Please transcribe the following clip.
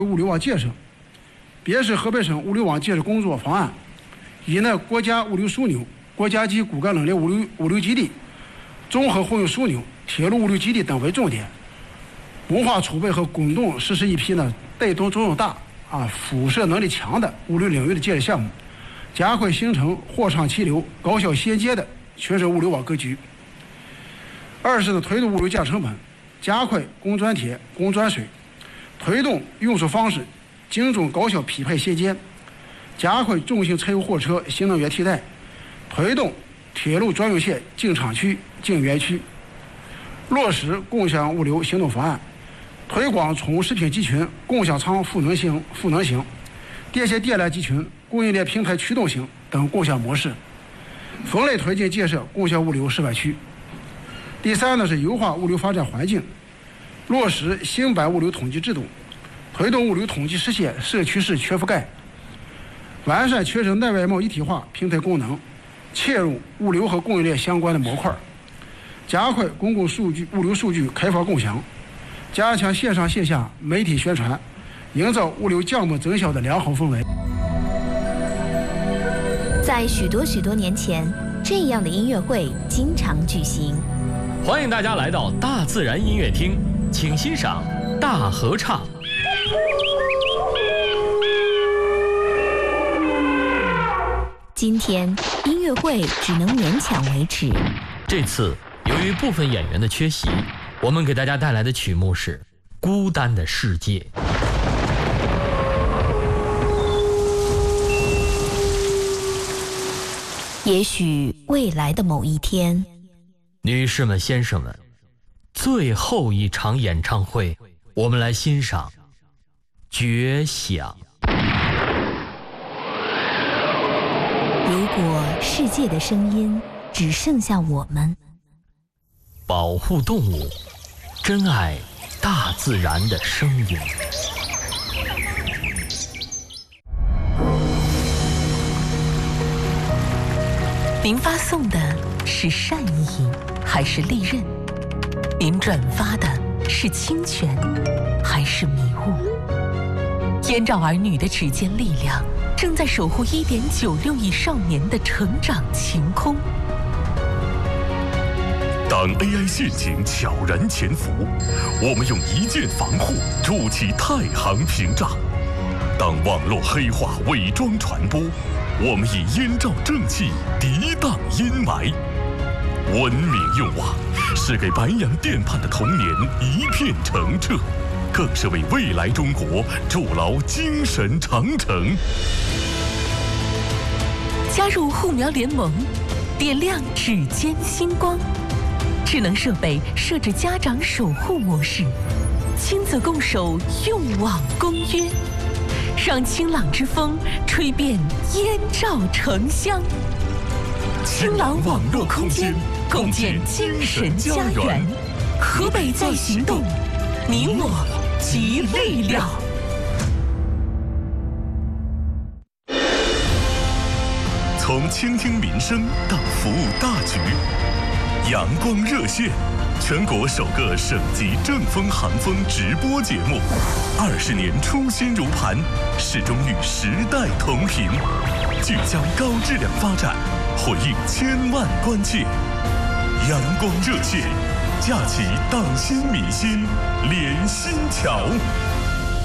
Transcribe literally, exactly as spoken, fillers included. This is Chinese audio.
物流网建设，别是河北省物流网建设工作方案，以呢国家物流枢纽、国家级骨干能力物流物流基地、综合货运枢纽、铁路物流基地等为重点，文化储备和滚动实施一批呢带动作用大、啊辐射能力强的物流领域的建设项目，加快形成货畅其流、高效衔接的全省物流网格局。二是呢推动物流降成本，加快工专铁、工专水。推动运输方式精准高效匹配衔接，加快重型柴油货车新能源替代，推动铁路专用线进厂区、进园区，落实共享物流行动方案，推广宠物食品集群共享仓赋能型、赋能型、电线电缆集群供应链平台驱动型等共享模式，分类推进建设共享物流示范区。第三呢是优化物流发展环境。落实新版物流统计制度，推动物流统计实现社区式全覆盖，完善全省内外贸一体化平台功能，切入物流和供应链相关的模块，加快公共数据物流数据开放共享，加强线上线下媒体宣传，营造物流降本增效的良好氛围。 在许多许多年前，这样的音乐会经常举行。 欢迎大家来到大自然音乐厅，请欣赏大合唱。 今天音乐会只能勉强维持。 这次由于部分演员的缺席，我们给大家带来的曲目是《孤单的世界》。 也许未来的某一天， 女士们、先生们，最后一场演唱会，我们来欣赏《绝响》。 如果世界的声音只剩下我们， 保护动物，珍爱大自然的声音。 您发送的是善意还是利刃？您转发的是侵权还是迷雾？燕赵儿女的指尖力量正在守护一点九六亿少年的成长晴空。 当 A I 陷阱悄然潜伏，我们用一键防护筑起太行屏障；当网络黑化伪装传播，我们以燕赵正气涤荡阴霾。文明用网是给白洋淀畔的童年一片澄澈，更是为未来中国筑牢精神长城。 加入护苗联盟，点亮指尖星光。智能设备设置家长守护模式，亲子共守用网公约，让清朗之风吹遍燕赵城乡。清朗网络空间，共建精神家园。河北在行动，你我集力量。 从倾听民生到服务大局，阳光热线，全国首个省级正风寒风直播节目，二十年初心如磐，始终与时代同频，聚焦高质量发展，回应千万关切。阳光热线，架起党心民心连心桥。